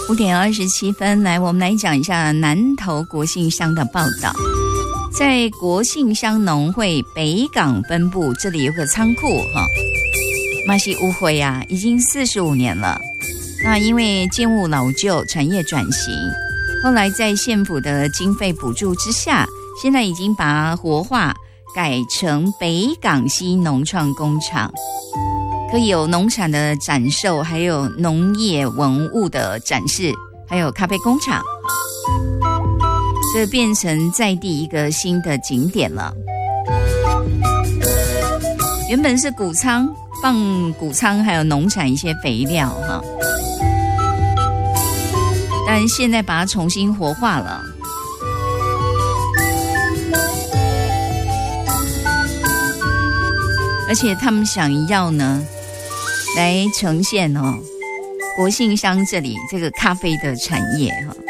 5:27，来，我们来讲一下南投国信乡的报道。在国信乡农会北港分部，这里有个仓库马西乌会啊，已经45年了。那因为建物老旧，产业转型，后来在县府的经费补助之下，现在已经把它活化，改成北港西农创工厂，可以有农产的展售，还有农业文物的展示，还有咖啡工厂，这变成在地一个新的景点了。原本是谷仓，放谷仓还有农产一些肥料但现在把它重新活化了。而且他们想要呢，来呈现国信乡这里这个咖啡的产业